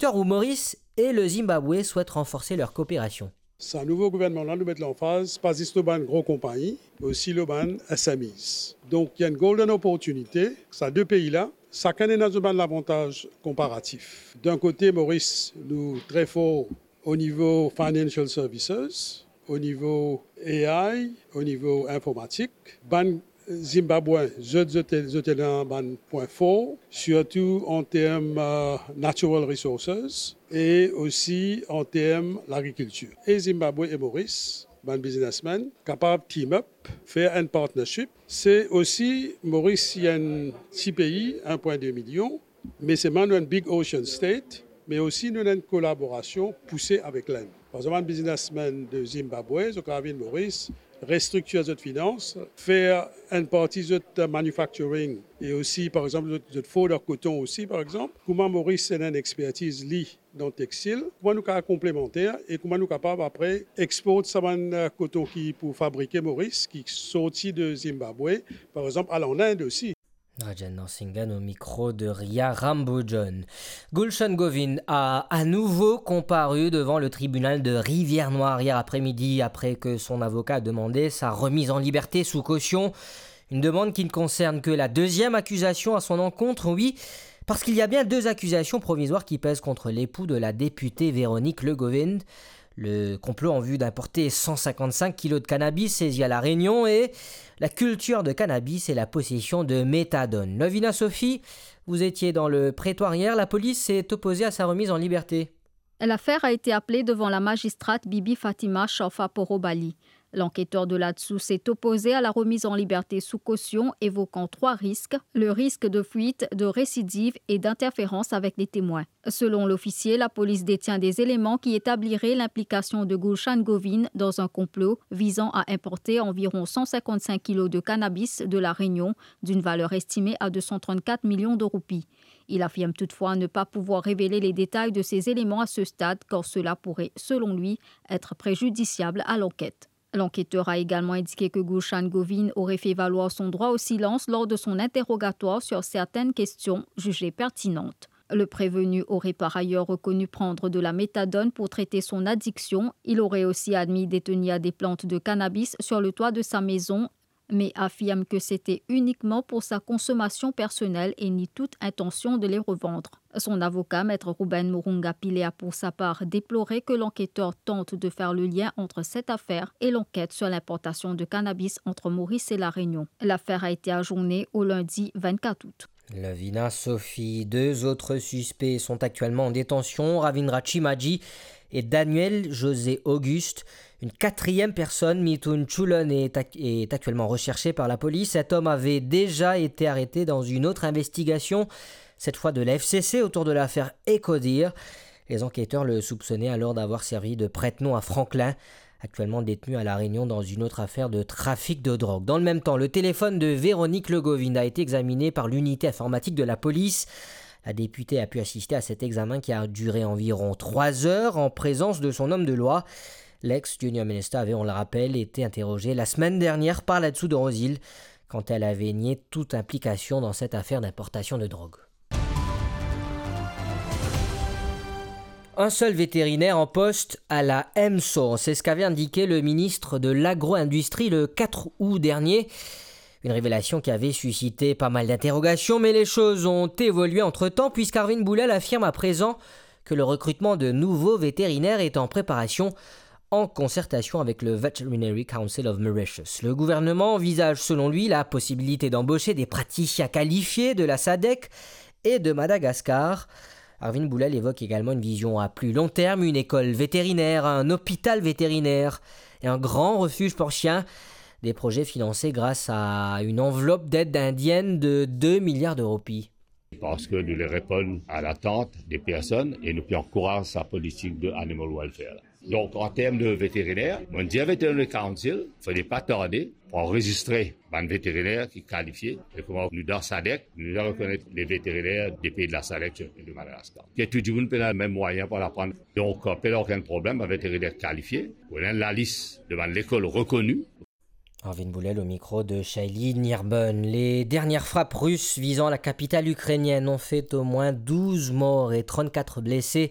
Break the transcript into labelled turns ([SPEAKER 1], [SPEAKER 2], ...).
[SPEAKER 1] territoire où Maurice et le Zimbabwe souhaitent renforcer leur coopération.
[SPEAKER 2] C'est un nouveau gouvernement-là, nous mettons l'emphase, pas juste le ban gros compagnies, mais aussi le ban SMEs. Donc il y a une golden opportunité, ces deux pays-là, chacun est dans un ban d'avantages comparatifs. D'un côté, Maurice, nous très fort au niveau financial services, au niveau AI, au niveau informatique. Ban Zimbabwe, je étais dans un point fort, surtout en termes natural resources et aussi en termes l'agriculture. Et Zimbabwe et Maurice, ban businessmen, capables de team up, faire un partnership. C'est aussi, Maurice, il y a un petit pays, 1,2 million, mais c'est maintenant un big ocean state, mais aussi nous avons une collaboration poussée avec l'Inde. Par exemple, un businessman de Zimbabwe, de Maurice, restructurer notre finance, faire une partie de manufacturing et aussi, par exemple, de fodder coton aussi, par exemple. Comment Maurice a une expertise dans le textile, comment nous sommes complémentaires et comment nous sommes capables après exporter ce coton qui pour fabriquer Maurice, qui sorti de Zimbabwe, par exemple, en Inde aussi.
[SPEAKER 1] Rajan Nansingan au micro de Ria Rambojon. Gulshan Govind a à nouveau comparu devant le tribunal de Rivière-Noire hier après-midi après que son avocat a demandé sa remise en liberté sous caution. Une demande qui ne concerne que la deuxième accusation à son encontre, oui, parce qu'il y a bien deux accusations provisoires qui pèsent contre l'époux de la députée Véronique Le Govind. Le complot en vue d'importer 155 kilos de cannabis saisi à La Réunion et la culture de cannabis et la possession de méthadone. Lovina Sophie, vous étiez dans le prétoire hier, la police s'est opposée à sa remise en liberté.
[SPEAKER 3] L'affaire a été appelée devant la magistrate Bibi Fatima Chofa Porobali. L'enquêteur de là-dessous s'est opposé à la remise en liberté sous caution, évoquant 3 risques, le risque de fuite, de récidive et d'interférence avec les témoins. Selon l'officier, la police détient des éléments qui établiraient l'implication de Gulshan Govind dans un complot visant à importer environ 155 kilos de cannabis de La Réunion, d'une valeur estimée à 234 millions de roupies. Il affirme toutefois ne pas pouvoir révéler les détails de ces éléments à ce stade, car cela pourrait, selon lui, être préjudiciable à l'enquête. L'enquêteur a également indiqué que Gulshan Govind aurait fait valoir son droit au silence lors de son interrogatoire sur certaines questions jugées pertinentes. Le prévenu aurait par ailleurs reconnu prendre de la méthadone pour traiter son addiction. Il aurait aussi admis détenir des plantes de cannabis sur le toit de sa maison, mais affirme que c'était uniquement pour sa consommation personnelle et ni toute intention de les revendre. Son avocat, maître Ruben Murunga Pile, a pour sa part déploré que l'enquêteur tente de faire le lien entre cette affaire et l'enquête sur l'importation de cannabis entre Maurice et La Réunion. L'affaire a été ajournée au lundi 24 août.
[SPEAKER 1] Lovina Sophie, 2 autres suspects sont actuellement en détention, Ravindra Chimaji et Daniel José Auguste. Une 4e personne, Mithun Chulon, est actuellement recherchée par la police. Cet homme avait déjà été arrêté dans une autre investigation, cette fois de la FCC, autour de l'affaire Ecodir. Les enquêteurs le soupçonnaient alors d'avoir servi de prête-nom à Franklin, actuellement détenu à La Réunion dans une autre affaire de trafic de drogue. Dans le même temps, le téléphone de Véronique Le Govind a été examiné par l'unité informatique de la police. La députée a pu assister à cet examen qui a duré environ 3 heures en présence de son homme de loi. L'ex-Junior Minister avait, on le rappelle, été interrogé la semaine dernière par Latsou de Rosil quand elle avait nié toute implication dans cette affaire d'importation de drogue. Un seul vétérinaire en poste à la EMSO, c'est ce qu'avait indiqué le ministre de l'Agro-Industrie le 4 août dernier. Une révélation qui avait suscité pas mal d'interrogations, mais les choses ont évolué entre-temps puisqu'Arvin Boulel affirme à présent que le recrutement de nouveaux vétérinaires est en préparation en concertation avec le Veterinary Council of Mauritius. Le gouvernement envisage selon lui la possibilité d'embaucher des praticiens qualifiés de la SADC et de Madagascar. Arvin Boulel évoque également une vision à plus long terme, une école vétérinaire, un hôpital vétérinaire et un grand refuge pour chiens. Des projets financés grâce à une enveloppe d'aide indienne de 2 milliards de roupies.
[SPEAKER 4] Parce que nous les répondons à l'attente des personnes et nous encourageons sa politique de animal welfare. Donc, en termes de vétérinaires, on dit à Veterinary Council, il ne fallait pas tarder pour enregistrer un vétérinaire qui est qualifié. Et comment nous, dans SADC, nous devons reconnaître les vétérinaires des pays de la SADC et de Madagascar. Qui est toujours le même moyen pour l'apprendre. Donc, pas aucun problème, un vétérinaire qualifié. On a la liste de l'école reconnue.
[SPEAKER 1] Arvin Boulel au micro de Shaili Nirbun. Les dernières frappes russes visant la capitale ukrainienne ont fait au moins 12 morts et 34 blessés